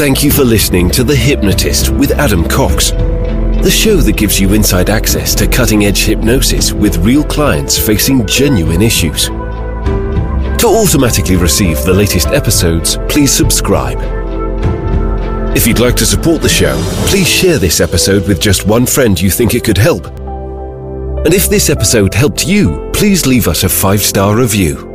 Thank you for listening to The Hypnotist with Adam Cox, the show that gives you inside access to cutting-edge hypnosis with real clients facing genuine issues. To automatically receive the latest episodes, please subscribe. If you'd like to support the show, please share this episode with just one friend you think it could help. And if this episode helped you, please leave us a 5-star review.